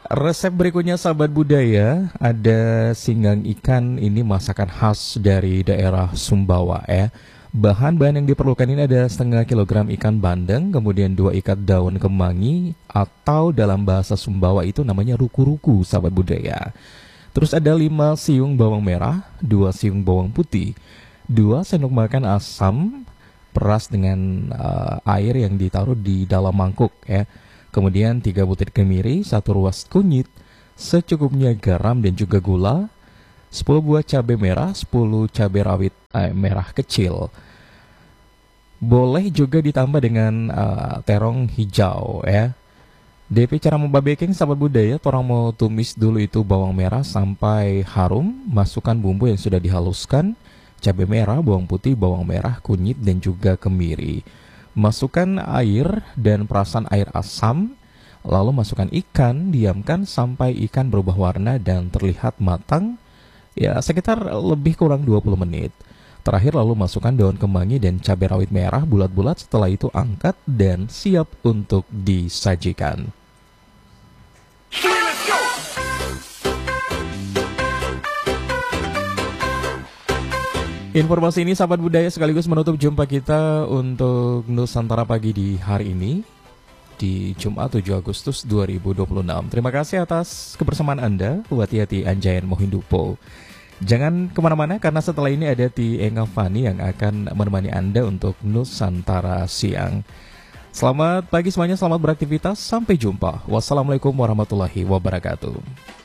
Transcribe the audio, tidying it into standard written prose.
Resep berikutnya sahabat budaya, ada singgang ikan, ini masakan khas dari daerah Sumbawa ya. Bahan-bahan yang diperlukan ini ada setengah kilogram ikan bandeng, kemudian 2 ikat daun kemangi, atau dalam bahasa Sumbawa itu namanya ruku-ruku sahabat budaya. Terus ada 5 siung bawang merah, 2 siung bawang putih, 2 sendok makan asam, peras dengan air yang ditaruh di dalam mangkuk ya. Kemudian 3 butir kemiri, 1 ruas kunyit, secukupnya garam dan juga gula, 10 buah cabai merah, 10 cabai rawit merah kecil. Boleh juga ditambah dengan terong hijau ya. DP cara membuat baking sahabat budaya, orang mau tumis dulu itu bawang merah sampai harum, masukkan bumbu yang sudah dihaluskan, cabai merah, bawang putih, bawang merah, kunyit dan juga kemiri. Masukkan air dan perasan air asam, lalu masukkan ikan, diamkan sampai ikan berubah warna dan terlihat matang, ya sekitar lebih kurang 20 menit. Terakhir lalu masukkan daun kemangi dan cabai rawit merah bulat-bulat, setelah itu angkat dan siap untuk disajikan. Informasi ini sahabat budaya sekaligus menutup jumpa kita untuk Nusantara Pagi di hari ini, di Jumat 7 Agustus 2026. Terima kasih atas kebersamaan Anda, Wati-Hati Anjayan Mohindupo. Jangan kemana-mana karena setelah ini ada Ti Enga Fani yang akan menemani Anda untuk Nusantara Siang. Selamat pagi semuanya, selamat beraktivitas, sampai jumpa. Wassalamualaikum warahmatullahi wabarakatuh.